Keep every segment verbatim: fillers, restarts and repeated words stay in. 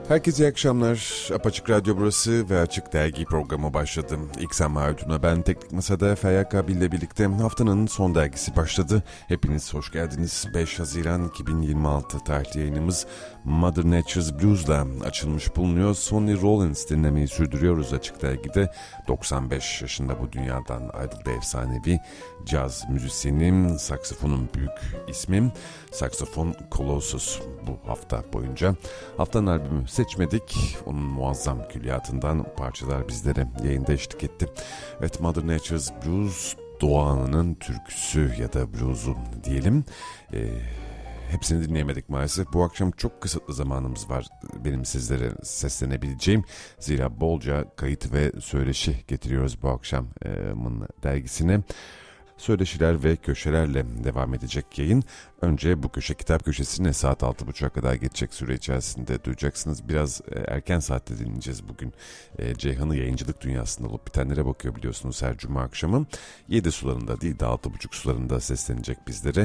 Herkese iyi akşamlar. Apaçık Radyo burası ve Açık Dergi programı başladı. İksan Mahut'una ben Teknik Masa'da Feyyak abiyle birlikte haftanın son dergisi başladı. Hepiniz hoş geldiniz. beş Haziran iki bin yirmi altı tarihli yayınımız Mother Nature's Blues'la açılmış bulunuyor. Sonny Rollins dinlemeyi sürdürüyoruz Açık Dergi'de. doksan beş yaşında bu dünyadan ayrıldı efsanevi caz müzisyenim, saksafonun büyük ismim, saksafon Colossus bu hafta boyunca. Haftanın albümü seçmedik. Onun muazzam külliyatından parçalar bizlere yayında eşlik etti. Evet, Mother Nature's Blues, doğanın türküsü ya da blues'u diyelim. Ee, hepsini dinleyemedik maalesef. Bu akşam çok kısıtlı zamanımız var benim sizlere seslenebileceğim. Zira bolca kayıt ve söyleşi getiriyoruz bu akşamın dergisine. Söyleşiler ve köşelerle devam edecek yayın. Önce bu köşe kitap köşesine saat altı buçuğa kadar geçecek süre içerisinde duyacaksınız. Biraz erken saatte dinleyeceğiz bugün. Ceyhan'ı yayıncılık dünyasında olup bitenlere bakıyor biliyorsunuz her cuma akşamı. yedi sularında değil de altı buçuk sularında seslenecek bizlere.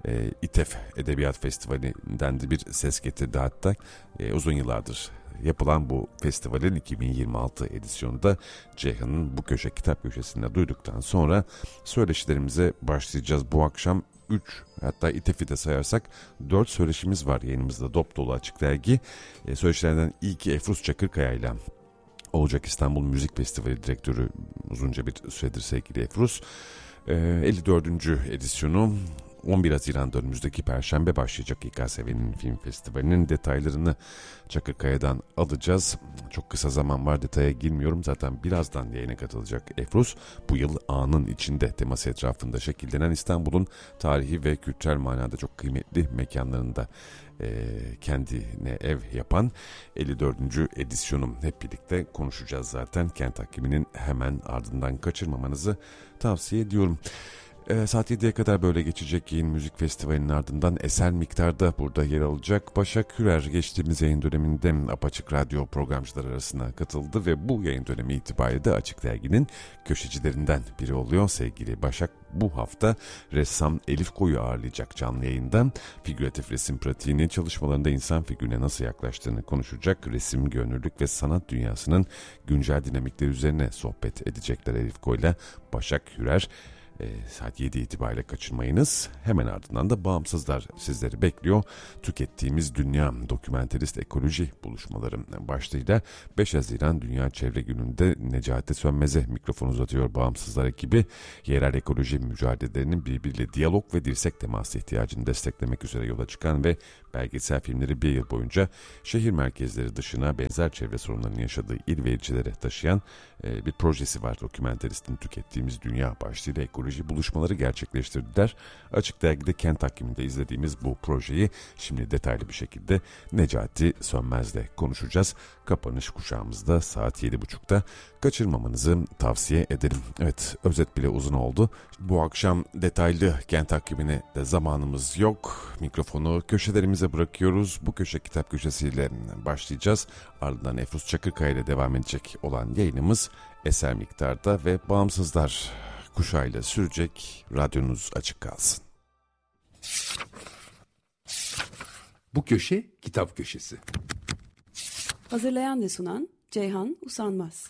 İTEF Edebiyat Festivali'nden de bir ses getirdi hatta. Uzun yıllardır yapılan bu festivalin iki bin yirmi altı edisyonunda Ceyhan'ın bu köşe kitap köşesinde duyduktan sonra söyleşilerimize başlayacağız. Bu akşam üç, hatta İTEF'i de sayarsak dört söyleşimiz var yayınımızda dop dolu Açık Dergi. E, söyleşilerden ilki Efruz Çakırkaya ile olacak İstanbul Müzik Festivali direktörü uzunca bir süredir sevgili Efruz. E, elli dördüncü edisyonu on bir Haziran'da önümüzdeki Perşembe başlayacak İ K S V'nin film festivalinin detaylarını Çakırkaya'dan alacağız. Çok kısa zaman var, detaya girmiyorum. Zaten birazdan yayına katılacak Efruz. Bu yıl anın içinde teması etrafında şekillenen İstanbul'un tarihi ve kültürel manada çok kıymetli mekanlarında e, kendine ev yapan elli dördüncü edisyonu hep birlikte konuşacağız zaten. Kent Hakimi'nin hemen ardından kaçırmamanızı tavsiye ediyorum. E, saat yediye kadar böyle geçecek yayın müzik festivalinin ardından eser miktarda burada yer alacak. Başak Hürer geçtiğimiz yayın döneminde Apaçık Radyo programcılar arasına katıldı ve bu yayın dönemi itibariyle de Açık Dergi'nin köşecilerinden biri oluyor. Sevgili Başak bu hafta ressam Elif Koy'u ağırlayacak canlı yayından. Figüratif resim pratiğini, çalışmalarında insan figürüne nasıl yaklaştığını konuşacak. Resim, gönüllülük ve sanat dünyasının güncel dinamikleri üzerine sohbet edecekler Elif Koy'la Başak Hürer. E, saat yedi itibariyle kaçırmayınız. Hemen ardından da Bağımsızlar sizleri bekliyor. Tükettiğimiz Dünya Dokümenterist Ekoloji buluşmaları başlığıyla beş Haziran Dünya Çevre Günü'nde Necati Sönmez'e mikrofon uzatıyor Bağımsızlar ekibi. Yerel ekoloji mücadelelerinin birbiriyle diyalog ve dirsek teması ihtiyacını desteklemek üzere yola çıkan ve belgesel filmleri bir yıl boyunca şehir merkezleri dışına benzer çevre sorunlarının yaşadığı il ve ilçelere taşıyan e, bir projesi var. Dokümenteristin Tükettiğimiz Dünya başlığıyla ekoloji buluşmaları gerçekleştirdiler. Açık Dergi'de Kent Hakimi'nde izlediğimiz bu projeyi şimdi detaylı bir şekilde Necati Sönmez'le konuşacağız. Kapanış kuşağımızda saat yedi buçukta kaçırmamanızı tavsiye ederim. Evet, özet bile uzun oldu. Bu akşam detaylı Kent Hakimi'ne de zamanımız yok. Mikrofonu köşelerimize bırakıyoruz. Bu köşe kitap köşesiyle başlayacağız. Ardından Efruz Çakırkaya ile devam edecek olan yayınımız eser miktarda ve Bağımsızlar kuşağıyla sürecek. Radyonuz açık kalsın. Bu köşe kitap köşesi. Hazırlayan ve sunan Ceyhan Usanmaz.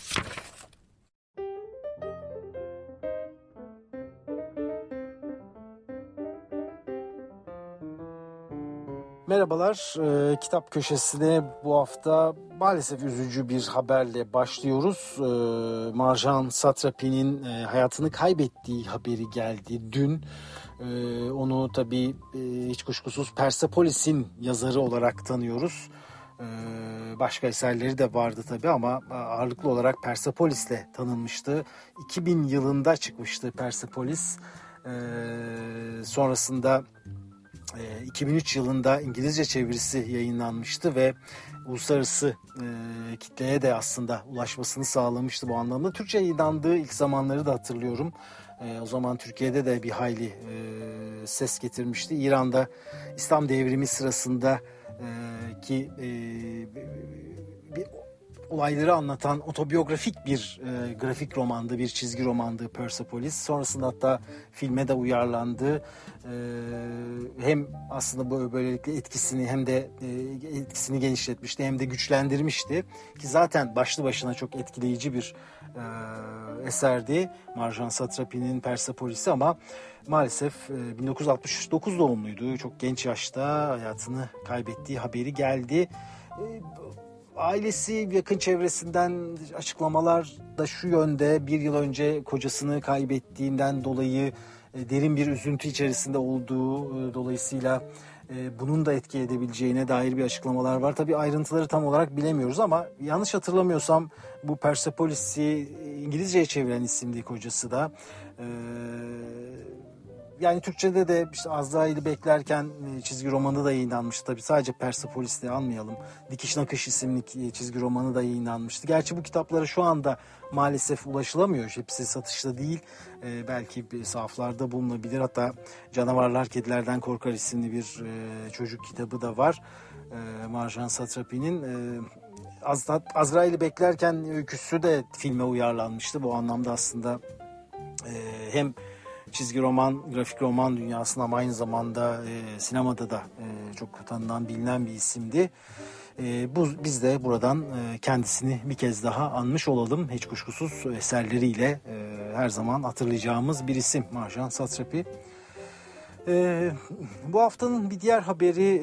Merhabalar, e, Kitap Köşesi'ne bu hafta maalesef üzücü bir haberle başlıyoruz. E, Marjan Satrapi'nin e, hayatını kaybettiği haberi geldi dün. E, onu tabii e, hiç kuşkusuz Persepolis'in yazarı olarak tanıyoruz. E, başka eserleri de vardı tabii ama ağırlıklı olarak Persepolis'le tanınmıştı. iki bin yılında çıkmıştı Persepolis. E, sonrasında iki bin üç yılında İngilizce çevirisi yayınlanmıştı ve uluslararası e, kitleye de aslında ulaşmasını sağlamıştı bu anlamda. Türkçe yayınlandığı ilk zamanları da hatırlıyorum. E, o zaman Türkiye'de de bir hayli e, ses getirmişti. İran'da İslam devrimi sırasında e, ki e, bir olayları anlatan otobiyografik bir e, grafik romandı, bir çizgi romandı Persepolis. Sonrasında hatta filme de uyarlandı. E, hem aslında bu böylelikle etkisini hem de e, etkisini genişletmişti hem de güçlendirmişti. Ki zaten başlı başına çok etkileyici bir e, eserdi Marjane Satrapi'nin Persepolis'i, ama maalesef e, bin dokuz yüz altmış dokuz doğumluydu. Çok genç yaşta hayatını kaybettiği haberi geldi. E, Ailesi, yakın çevresinden açıklamalar da şu yönde: bir yıl önce kocasını kaybettiğinden dolayı derin bir üzüntü içerisinde olduğu dolayısıyla bunun da etki edebileceğine dair bir açıklamalar var. Tabii ayrıntıları tam olarak bilemiyoruz ama yanlış hatırlamıyorsam bu Persepolis'i İngilizceye çeviren isimdi kocası da. Yani Türkçe'de de işte Azrail'i Beklerken çizgi romanı da yayınlanmıştı. Tabii sadece Persepolis'te almayalım. Dikiş Nakış isimli çizgi romanı da yayınlanmıştı. Gerçi bu kitaplara şu anda maalesef ulaşılamıyor. Hepsi satışta değil. Ee, belki bir sahaflarda bulunabilir. Hatta Canavarlar Kedilerden Korkar isimli bir e, çocuk kitabı da var. E, Marjane Satrapi'nin. E, Az, Azrail'i Beklerken öyküsü de filme uyarlanmıştı. Bu anlamda aslında e, hem çizgi roman, grafik roman dünyasında ama aynı zamanda e, sinemada da e, çok tanınan, bilinen bir isimdi. E, bu, biz de buradan e, kendisini bir kez daha anmış olalım. Hiç kuşkusuz eserleriyle e, her zaman hatırlayacağımız bir isim Marjane Satrapi. E, bu haftanın bir diğer haberi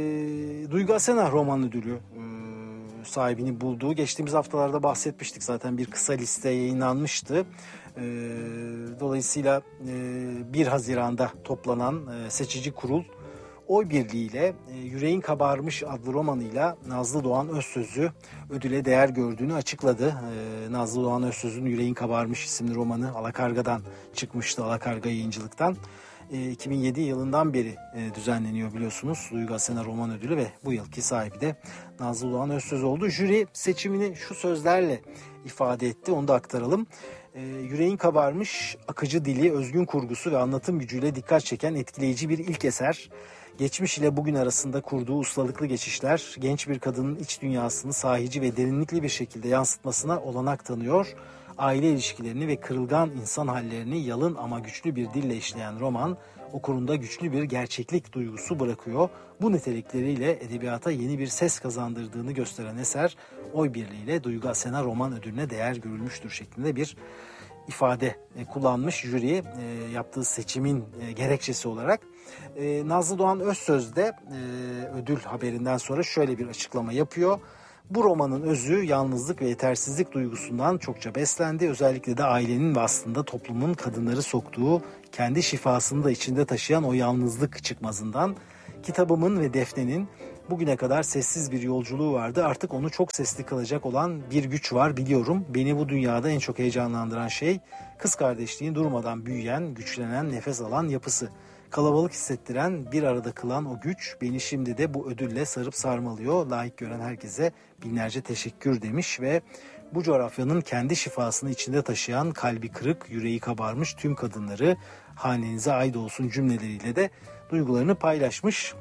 e, Duygu Asena roman ödülü e, sahibini bulduğu. Geçtiğimiz haftalarda bahsetmiştik zaten, bir kısa liste yayınlanmıştı. E, dolayısıyla e, bir Haziran'da toplanan e, seçici kurul oy birliğiyle e, Yüreğin Kabarmış adlı romanıyla Nazlı Doğan Özsöz'ü ödüle değer gördüğünü açıkladı. E, Nazlı Doğan Özsöz'ün Yüreğin Kabarmış isimli romanı Alakarga'dan çıkmıştı, Alakarga Yayıncılık'tan. iki bin yedi yılından beri düzenleniyor biliyorsunuz Duygu Asena Roman Ödülü ve bu yılki sahibi de Nazlı Doğan Özsöz oldu. Jüri seçimini şu sözlerle ifade etti, onu da aktaralım. Yüreğin kabarmış, akıcı dili, özgün kurgusu ve anlatım gücüyle dikkat çeken etkileyici bir ilk eser. Geçmiş ile bugün arasında kurduğu ustalıklı geçişler, genç bir kadının iç dünyasını sahici ve derinlikli bir şekilde yansıtmasına olanak tanıyor. Aile ilişkilerini ve kırılgan insan hallerini yalın ama güçlü bir dille işleyen roman, okurunda güçlü bir gerçeklik duygusu bırakıyor. Bu nitelikleriyle edebiyata yeni bir ses kazandırdığını gösteren eser, oy birliğiyle Duygu Asena Roman Ödülü'ne değer görülmüştür şeklinde bir ifade kullanmış jüri yaptığı seçimin gerekçesi olarak. Nazlı Doğan Özsöz de ödül haberinden sonra şöyle bir açıklama yapıyor. Bu romanın özü yalnızlık ve yetersizlik duygusundan çokça beslendi. Özellikle de ailenin ve aslında toplumun kadınları soktuğu, kendi şifasını da içinde taşıyan o yalnızlık çıkmazından. Kitabımın ve Defne'nin bugüne kadar sessiz bir yolculuğu vardı. Artık onu çok sesli kılacak olan bir güç var biliyorum. Beni bu dünyada en çok heyecanlandıran şey kız kardeşliğin durmadan büyüyen, güçlenen, nefes alan yapısı. Kalabalık hissettiren, bir arada kılan o güç beni şimdi de bu ödülle sarıp sarmalıyor. Layık gören herkese binlerce teşekkür demiş ve bu coğrafyanın kendi şifasını içinde taşıyan, kalbi kırık, yüreği kabarmış tüm kadınları hanenize ait olsun cümleleriyle de duygularını paylaşmış.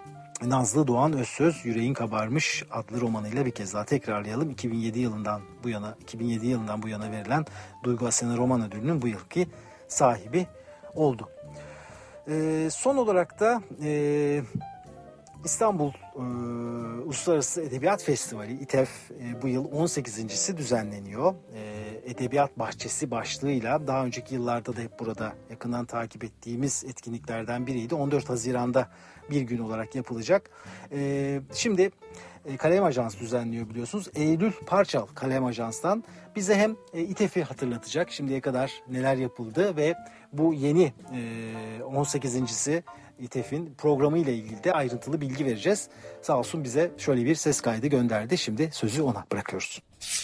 Nazlı Doğan Özsöz Yüreğin Kabarmış adlı romanıyla bir kez daha tekrarlayalım. iki bin yedi yılından bu yana iki bin yedi yılından bu yana verilen Duygu Asena Roman Ödülü'nün bu yılki sahibi oldu. Ee, son olarak da e, İstanbul e, Uluslararası Edebiyat Festivali İTEF e, bu yıl on sekizincisi düzenleniyor. E, Edebiyat Bahçesi başlığıyla daha önceki yıllarda da hep burada yakından takip ettiğimiz etkinliklerden biriydi. on dört Haziran'da bir gün olarak yapılacak. E, şimdi e, Kalem Ajans düzenliyor biliyorsunuz. Eylül Parçal Kalem Ajans'tan bize hem e, İTEF'i hatırlatacak, şimdiye kadar neler yapıldı ve bu yeni e, on sekizincisi İTEF'in programı ile ilgili de ayrıntılı bilgi vereceğiz. Sağ olsun bize şöyle bir ses kaydı gönderdi. Şimdi sözü ona bırakıyoruz.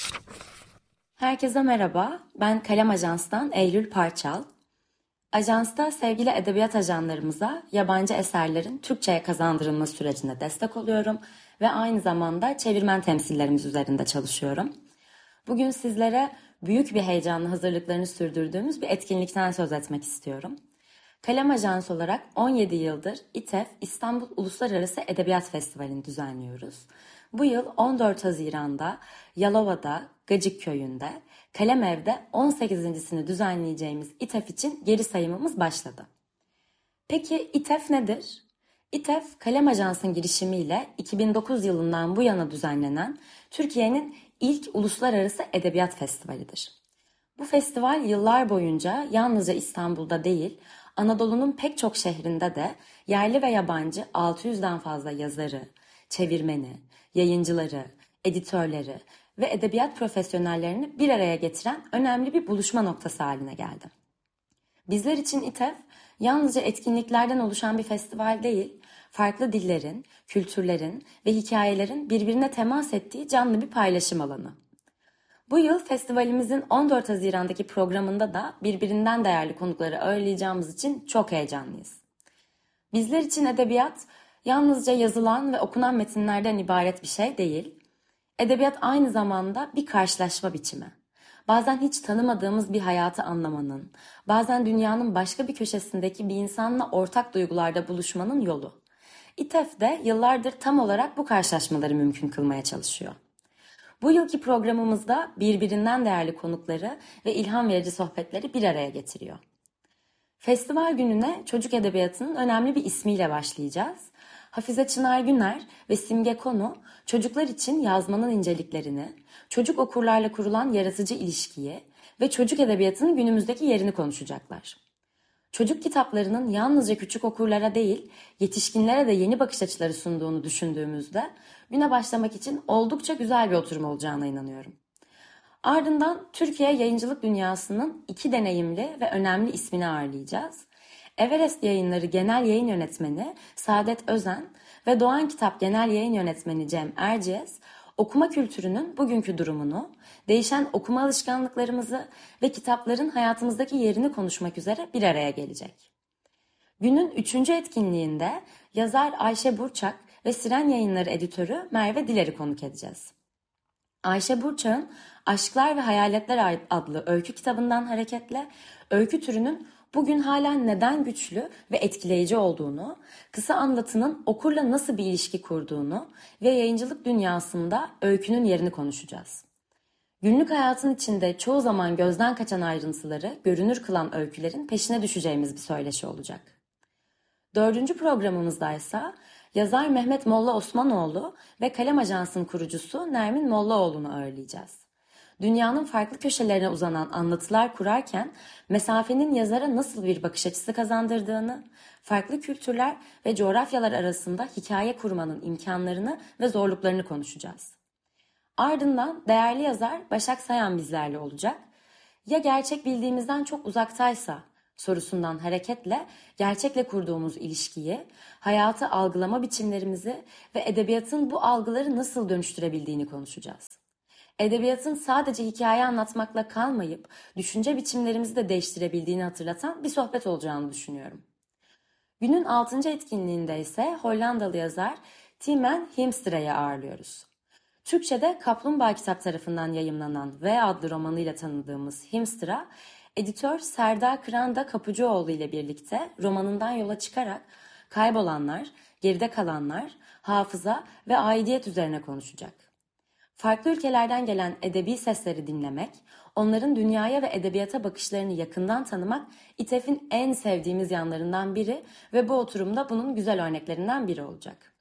Herkese merhaba. Ben Kalem Ajans'tan Eylül Parçal. Ajansta sevgili edebiyat ajanlarımıza yabancı eserlerin Türkçe'ye kazandırılma sürecine destek oluyorum ve aynı zamanda çevirmen temsillerimiz üzerinde çalışıyorum. Bugün sizlere büyük bir heyecanla hazırlıklarını sürdürdüğümüz bir etkinlikten söz etmek istiyorum. Kalem Ajansı olarak on yedi yıldır İTEF İstanbul Uluslararası Edebiyat Festivali'ni düzenliyoruz. Bu yıl on dört Haziran'da Yalova'da, Gacık Köyü'nde, Kalemev'de on sekizincisini düzenleyeceğimiz İTEF için geri sayımımız başladı. Peki İTEF nedir? İTEF, Kalem Ajansı'nın girişimiyle iki bin dokuz yılından bu yana düzenlenen Türkiye'nin ilk uluslararası edebiyat festivalidir. Bu festival yıllar boyunca yalnızca İstanbul'da değil, Anadolu'nun pek çok şehrinde de yerli ve yabancı altı yüzden fazla yazarı, çevirmeni, yayıncıları, editörleri ve edebiyat profesyonellerini bir araya getiren önemli bir buluşma noktası haline geldi. Bizler için İTEF, yalnızca etkinliklerden oluşan bir festival değil, farklı dillerin, kültürlerin ve hikayelerin birbirine temas ettiği canlı bir paylaşım alanı. Bu yıl festivalimizin on dört Haziran'daki programında da birbirinden değerli konukları ağırlayacağımız için çok heyecanlıyız. Bizler için edebiyat yalnızca yazılan ve okunan metinlerden ibaret bir şey değil. Edebiyat aynı zamanda bir karşılaşma biçimi. Bazen hiç tanımadığımız bir hayatı anlamanın, bazen dünyanın başka bir köşesindeki bir insanla ortak duygularda buluşmanın yolu. İTEF de yıllardır tam olarak bu karşılaşmaları mümkün kılmaya çalışıyor. Bu yılki programımızda birbirinden değerli konukları ve ilham verici sohbetleri bir araya getiriyor. Festival gününe çocuk edebiyatının önemli bir ismiyle başlayacağız. Hafize Çınar Güner ve Simge Konu çocuklar için yazmanın inceliklerini, çocuk okurlarla kurulan yaratıcı ilişkiyi ve çocuk edebiyatının günümüzdeki yerini konuşacaklar. Çocuk kitaplarının yalnızca küçük okurlara değil, yetişkinlere de yeni bakış açıları sunduğunu düşündüğümüzde güne başlamak için oldukça güzel bir oturum olacağına inanıyorum. Ardından Türkiye yayıncılık dünyasının iki deneyimli ve önemli ismini ağırlayacağız. Everest Yayınları Genel Yayın Yönetmeni Saadet Özen ve Doğan Kitap Genel Yayın Yönetmeni Cem Erciyes, okuma kültürünün bugünkü durumunu, değişen okuma alışkanlıklarımızı ve kitapların hayatımızdaki yerini konuşmak üzere bir araya gelecek. Günün üçüncü etkinliğinde yazar Ayşe Burçak ve Siren Yayınları editörü Merve Diler'i konuk edeceğiz. Ayşe Burçak'ın Aşklar ve Hayaletler adlı öykü kitabından hareketle öykü türünün bugün hala neden güçlü ve etkileyici olduğunu, kısa anlatının okurla nasıl bir ilişki kurduğunu ve yayıncılık dünyasında öykünün yerini konuşacağız. Günlük hayatın içinde çoğu zaman gözden kaçan ayrıntıları görünür kılan öykülerin peşine düşeceğimiz bir söyleşi olacak. Dördüncü programımızda ise yazar Mehmet Molla Osmanoğlu ve Kalem Ajansı'nın kurucusu Nermin Mollaoğlu'nu ağırlayacağız. Dünyanın farklı köşelerine uzanan anlatılar kurarken mesafenin yazara nasıl bir bakış açısı kazandırdığını, farklı kültürler ve coğrafyalar arasında hikaye kurmanın imkanlarını ve zorluklarını konuşacağız. Ardından değerli yazar Başak Sayan bizlerle olacak. Ya gerçek bildiğimizden çok uzaktaysa sorusundan hareketle gerçekle kurduğumuz ilişkiyi, hayatı algılama biçimlerimizi ve edebiyatın bu algıları nasıl dönüştürebildiğini konuşacağız. Edebiyatın sadece hikaye anlatmakla kalmayıp düşünce biçimlerimizi de değiştirebildiğini hatırlatan bir sohbet olacağını düşünüyorum. Günün altıncı etkinliğinde ise Hollandalı yazar Timen Hiemstera'yı ağırlıyoruz. Türkçe'de Kaplumbağa Kitap tarafından yayımlanan V adlı romanıyla tanıdığımız Hiemstera, editör Serdar Kıranda Kapıcıoğlu ile birlikte romanından yola çıkarak kaybolanlar, geride kalanlar, hafıza ve aidiyet üzerine konuşacak. Farklı ülkelerden gelen edebi sesleri dinlemek, onların dünyaya ve edebiyata bakışlarını yakından tanımak İTEF'in en sevdiğimiz yanlarından biri ve bu oturumda bunun güzel örneklerinden biri olacak.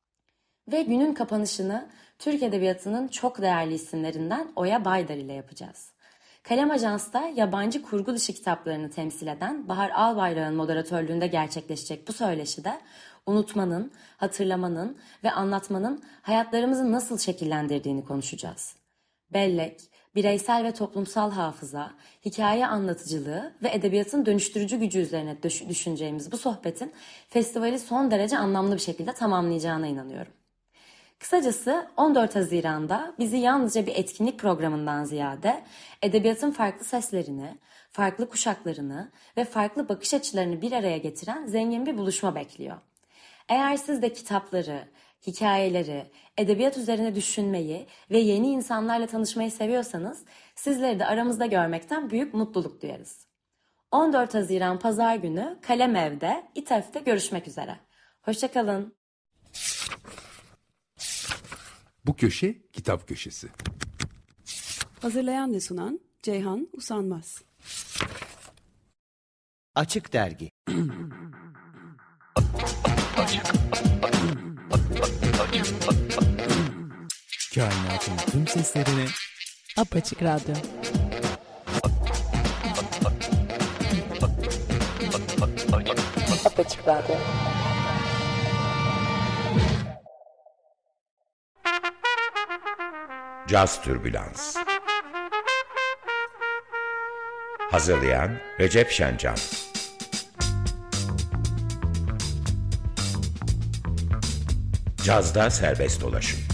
Ve günün kapanışını Türk Edebiyatı'nın çok değerli isimlerinden Oya Baydar ile yapacağız. Kalem Ajans'ta yabancı kurgu dışı kitaplarını temsil eden Bahar Albayrak'ın moderatörlüğünde gerçekleşecek bu söyleşide unutmanın, hatırlamanın ve anlatmanın hayatlarımızı nasıl şekillendirdiğini konuşacağız. Bellek, bireysel ve toplumsal hafıza, hikaye anlatıcılığı ve edebiyatın dönüştürücü gücü üzerine düşüneceğimiz bu sohbetin festivali son derece anlamlı bir şekilde tamamlayacağına inanıyorum. Kısacası on dört Haziran'da bizi yalnızca bir etkinlik programından ziyade edebiyatın farklı seslerini, farklı kuşaklarını ve farklı bakış açılarını bir araya getiren zengin bir buluşma bekliyor. Eğer siz de kitapları, hikayeleri, edebiyat üzerine düşünmeyi ve yeni insanlarla tanışmayı seviyorsanız sizleri de aramızda görmekten büyük mutluluk duyarız. on dört Haziran Pazar günü Kalem Ev'de, İTEF'te görüşmek üzere. Hoşçakalın. Bu köşe kitap köşesi. Hazırlayan ve sunan Ceyhan Usanmaz. Açık Dergi. Kainatın tüm seslerini Apaçık Radyo. Apaçık Radyo. Caz Türbülans. Hazırlayan Recep Şencan. Cazda serbest dolaşım.